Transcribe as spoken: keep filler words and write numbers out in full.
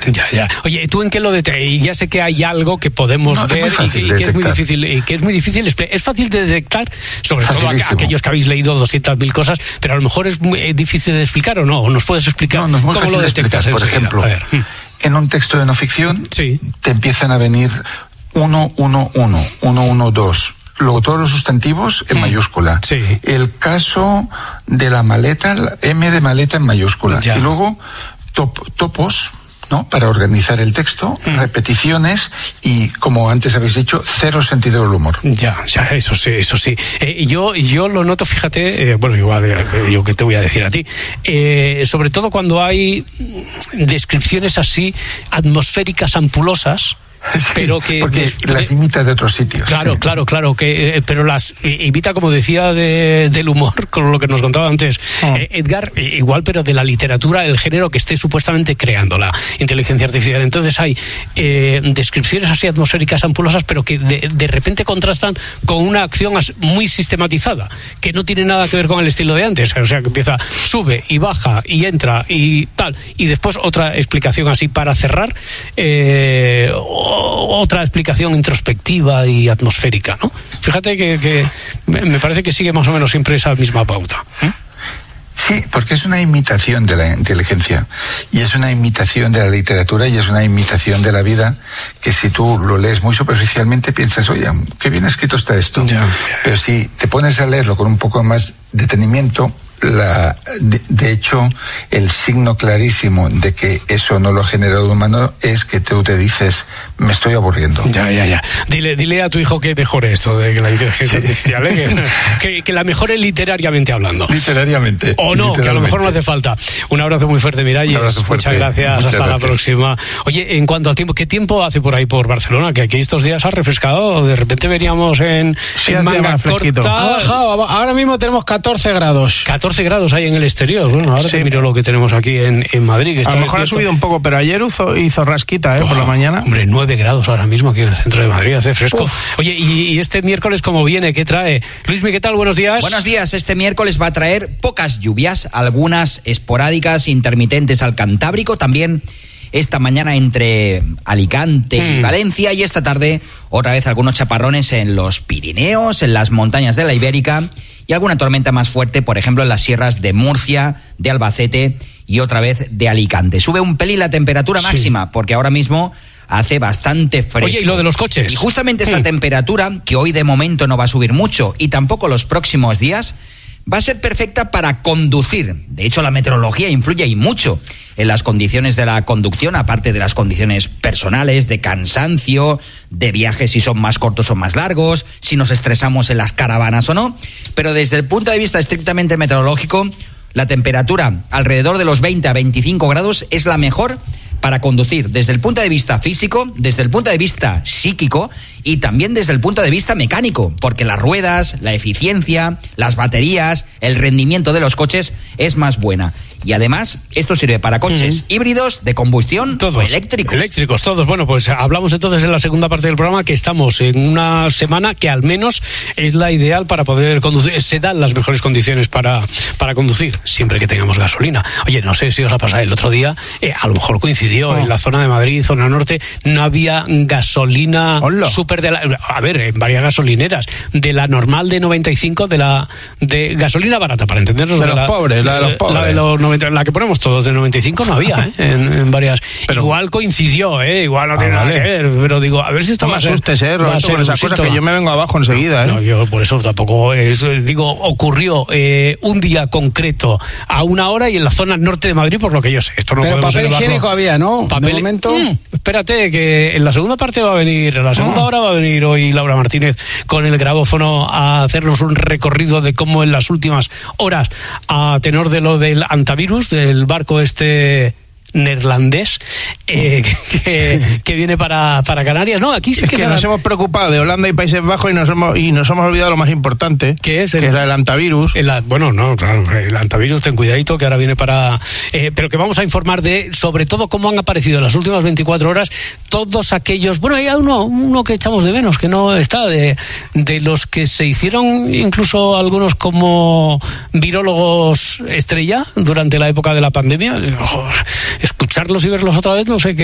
Ya, ya. Oye, ¿tú en qué lo detectas? Ya sé que hay algo que podemos no, ver y, que, y que es muy difícil, y que es muy difícil, es fácil de detectar, sobre Facilísimo. todo a, aquellos que habéis leído doscientas mil cosas, pero a lo mejor es muy difícil de explicar o no. ¿Nos puedes explicar no, no, cómo lo detectas? De por ejemplo, a ver. en un texto de no ficción sí. te empiezan a venir uno, uno, uno, uno, uno, dos. Luego todos los sustantivos en mm. mayúscula. Sí. El caso de la maleta, M de maleta en mayúscula. Ya. Y luego top, topos, ¿no? Para organizar el texto, mm. repeticiones y, como antes habéis dicho, cero sentido del humor. Ya, ya, eso sí, eso sí. Eh, yo, yo lo noto, fíjate, eh, bueno, igual eh, yo que te voy a decir a ti, eh, sobre todo cuando hay descripciones así atmosféricas ampulosas. Sí, pero que porque des, las imita de otros sitios. Claro, sí. claro, claro, que eh, pero las imita, como decía, de, del humor, con lo que nos contaba antes oh. eh, Edgar, igual, pero de la literatura, el género que esté supuestamente creando la inteligencia artificial. Entonces hay eh, descripciones así atmosféricas ampulosas, pero que de, de repente contrastan con una acción muy sistematizada, que no tiene nada que ver con el estilo de antes. O sea, que empieza, sube y baja y entra y tal, y después otra explicación así para cerrar, eh, otra explicación introspectiva y atmosférica, ¿no? Fíjate que, que me parece que sigue más o menos siempre esa misma pauta. ¿eh? Sí, porque es una imitación de la inteligencia y es una imitación de la literatura y es una imitación de la vida que, si tú lo lees muy superficialmente, piensas, oye, qué bien escrito está esto. Ya. Pero si te pones a leerlo con un poco más de detenimiento, La, de, de hecho, el signo clarísimo de que eso no lo ha generado humano es que tú te dices, me estoy aburriendo. Ya, ya, ya. Dile, dile a tu hijo que mejore esto de que la inteligencia sí. artificial, ¿eh? que, que, que la mejore literariamente hablando. Literariamente. O no, que a lo mejor no hace falta. Un abrazo muy fuerte, Miralles. Muchas gracias. Muchas Hasta gracias. La próxima. Oye, en cuanto a tiempo, ¿qué tiempo hace por ahí por Barcelona? Que aquí estos días ha refrescado. De repente veníamos en, sí, en manga corta. Ha bajado. Ahora mismo tenemos catorce grados. catorce grados hay en el exterior. Bueno, ahora sí. te miro lo que tenemos aquí en, en Madrid. Que está a lo mejor ha subido un poco, pero ayer hizo, hizo rasquita, ¿eh? Oh, por la mañana. Hombre, nueve grados ahora mismo aquí en el centro de Madrid, hace fresco. Uf. Oye, y, y este miércoles, ¿cómo viene? ¿Qué trae? Luismi, ¿qué tal? Buenos días. Buenos días. Este miércoles va a traer pocas lluvias, algunas esporádicas, intermitentes al Cantábrico, también esta mañana entre Alicante mm. y Valencia, y esta tarde otra vez algunos chaparrones en los Pirineos, en las montañas de la Ibérica, y alguna tormenta más fuerte, por ejemplo, en las sierras de Murcia, de Albacete y otra vez de Alicante. Sube un pelín la temperatura sí. máxima, porque ahora mismo hace bastante fresco. Oye, ¿y lo de los coches? Y justamente esa mm. temperatura, que hoy de momento no va a subir mucho, y tampoco los próximos días, va a ser perfecta para conducir. De hecho, la meteorología influye y mucho en las condiciones de la conducción, aparte de las condiciones personales, de cansancio, de viajes si son más cortos o más largos, si nos estresamos en las caravanas o no. Pero desde el punto de vista estrictamente meteorológico, la temperatura alrededor de los veinte a veinticinco grados es la mejor para conducir, desde el punto de vista físico, desde el punto de vista psíquico y también desde el punto de vista mecánico, porque las ruedas, la eficiencia, las baterías, el rendimiento de los coches es más buena. Y además, esto sirve para coches uh-huh. híbridos, de combustión todos, o eléctricos. Eléctricos, todos. Bueno, pues hablamos entonces en la segunda parte del programa que estamos en una semana que al menos es la ideal para poder conducir. Se dan las mejores condiciones para, para conducir, siempre que tengamos gasolina. Oye, no sé si os ha pasado el otro día, eh, a lo mejor coincidió oh. en la zona de Madrid, zona norte, no había gasolina súper de la... A ver, en varias gasolineras, de la normal de noventa y cinco, de la de gasolina barata, para entendernos. De, de los la, pobres, la de los pobres. La de los noventa, la que ponemos todos, de noventa y cinco no había, ¿eh? en, en varias. Pero igual coincidió, ¿eh? Igual no ah, tiene vale. nada que ver, pero digo, a ver si está no más. me asustes, ¿eh, Roberto, con esas cosas que yo me vengo abajo enseguida, ¿eh? No, yo por eso tampoco es, digo, ocurrió eh, un día concreto a una hora y en la zona norte de Madrid, por lo que yo sé. Esto no pero podemos papel elevarlo. Higiénico había, ¿no? Papel, de momento. Mm, espérate, que en la segunda parte va a venir, en la segunda oh. hora va a venir hoy Laura Martínez con el grabófono a hacernos un recorrido de cómo en las últimas horas, a tenor de lo del antivirus, del barco este neerlandés eh, que, que viene para, para Canarias. No, aquí sí es que, que se nos la... hemos preocupado de Holanda y Países Bajos y nos hemos, y nos hemos olvidado lo más importante, ¿qué es? El, que es el antivirus. El, bueno, no, claro, el antivirus, ten cuidadito, que ahora viene para... Eh, pero que vamos a informar de, sobre todo, cómo han aparecido en las últimas veinticuatro horas todos aquellos... Bueno, hay uno, uno que echamos de menos, que no está, de, de los que se hicieron incluso algunos como virólogos estrella durante la época de la pandemia. Escucharlos y verlos otra vez, no sé qué.